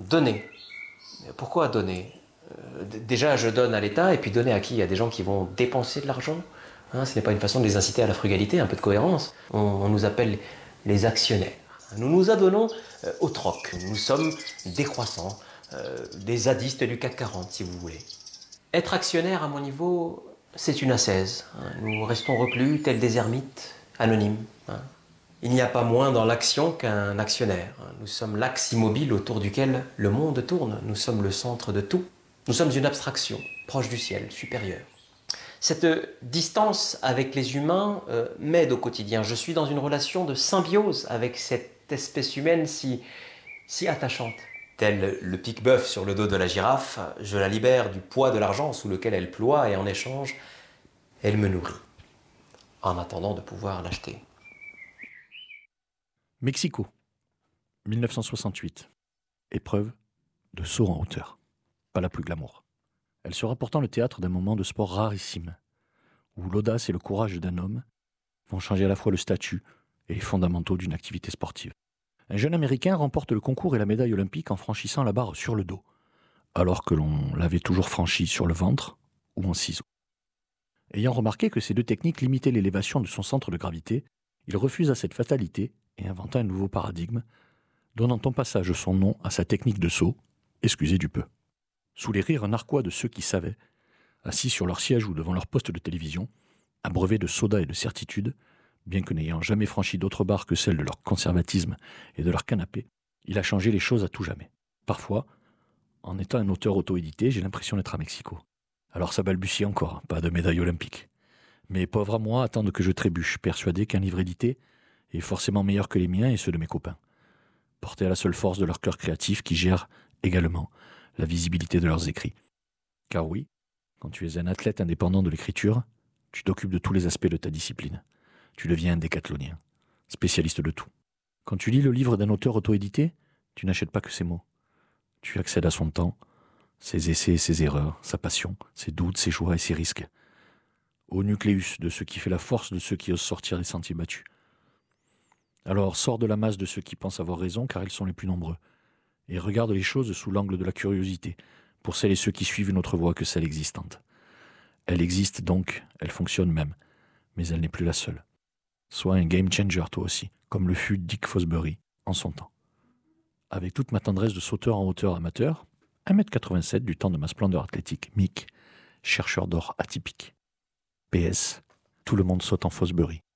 Donner. Pourquoi donner? Déjà, je donne à l'État, et puis donner à qui? Il y a des gens qui vont dépenser de l'argent. Ce n'est pas une façon de les inciter à la frugalité, un peu de cohérence. On nous appelle les actionnaires. Nous nous adonnons au troc. Nous sommes décroissants, des zadistes du CAC 40, si vous voulez. Être actionnaire, à mon niveau, c'est une ascèse. Nous restons reclus, tels des ermites, anonymes. Il n'y a pas moins dans l'action qu'un actionnaire. Nous sommes l'axe immobile autour duquel le monde tourne. Nous sommes le centre de tout. Nous sommes une abstraction, proche du ciel, supérieure. Cette distance avec les humains m'aide au quotidien. Je suis dans une relation de symbiose avec cette espèce humaine si attachante. Tel le pique-bœuf sur le dos de la girafe, je la libère du poids de l'argent sous lequel elle ploie et en échange, elle me nourrit, en attendant de pouvoir l'acheter. Mexico, 1968. Épreuve de saut en hauteur. Pas la plus glamour. Elle sera pourtant le théâtre d'un moment de sport rarissime, où l'audace et le courage d'un homme vont changer à la fois le statut et les fondamentaux d'une activité sportive. Un jeune Américain remporte le concours et la médaille olympique en franchissant la barre sur le dos, alors que l'on l'avait toujours franchi sur le ventre ou en ciseaux. Ayant remarqué que ces deux techniques limitaient l'élévation de son centre de gravité, il refusa cette fatalité et inventa un nouveau paradigme, donnant en passage son nom à sa technique de saut, excusez du peu. Sous les rires narquois de ceux qui savaient, assis sur leur siège ou devant leur poste de télévision, abreuvés de soda et de certitude, bien que n'ayant jamais franchi d'autre barre que celle de leur conservatisme et de leur canapé, il a changé les choses à tout jamais. Parfois, en étant un auteur auto-édité, j'ai l'impression d'être à Mexico. Alors ça balbutie encore, pas de médaille olympique. Mais pauvre à moi, attendre que je trébuche, persuadé qu'un livre édité est forcément meilleur que les miens et ceux de mes copains. Portés à la seule force de leur cœur créatif qui gère également la visibilité de leurs écrits. Car oui, quand tu es un athlète indépendant de l'écriture, tu t'occupes de tous les aspects de ta discipline. Tu deviens un décathlonien, spécialiste de tout. Quand tu lis le livre d'un auteur auto-édité, tu n'achètes pas que ses mots. Tu accèdes à son temps, ses essais et ses erreurs, sa passion, ses doutes, ses joies et ses risques. Au nucléus de ce qui fait la force de ceux qui osent sortir des sentiers battus. Alors sors de la masse de ceux qui pensent avoir raison, car ils sont les plus nombreux, et regarde les choses sous l'angle de la curiosité, pour celles et ceux qui suivent une autre voie que celle existante. Elle existe donc, elle fonctionne même, mais elle n'est plus la seule. Sois un game changer toi aussi, comme le fut Dick Fosbury en son temps. Avec toute ma tendresse de sauteur en hauteur amateur, 1m87 du temps de ma splendeur athlétique, Mick, chercheur d'or atypique. PS, tout le monde saute en Fosbury.